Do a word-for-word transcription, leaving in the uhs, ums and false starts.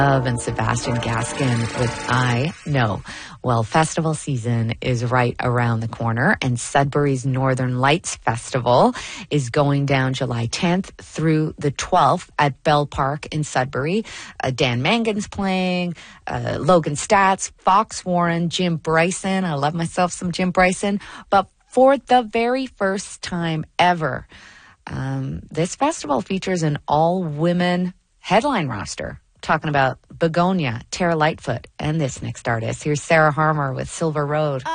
Love and Sebastian Gaskin with I Know. Well, festival season is right around the corner, and Sudbury's Northern Lights Festival is going down July tenth through the twelfth at Bell Park in Sudbury. Uh, Dan Mangan's playing, uh, Logan Stats, Fox Warren, Jim Bryson. I love myself some Jim Bryson. But for the very first time ever, um, this festival features an all-women headline roster. Talking about Begonia, Tara Lightfoot, and this next artist. Here's Sarah Harmer with Silver Road.